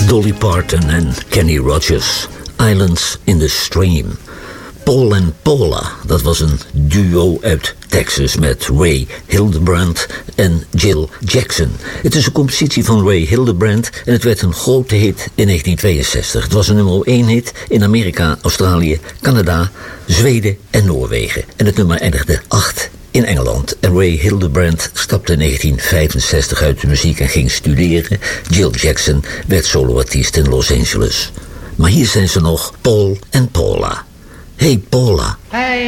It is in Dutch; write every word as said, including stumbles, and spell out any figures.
Dolly Parton en Kenny Rogers. Islands in the Stream. Paul en Paula, dat was een duo uit Texas met Ray Hildebrand en Jill Jackson. Het is een compositie van Ray Hildebrand en het werd een grote hit in negentien tweeënzestig. Het was een nummer één hit in Amerika, Australië, Canada, Zweden en Noorwegen. En het nummer eindigde acht in Engeland. En Ray Hildebrand stapte in negentien vijfenzestig uit de muziek en ging studeren. Jill Jackson werd soloartiest in Los Angeles. Maar hier zijn ze nog, Paul en Paula. Hey Paula. Hey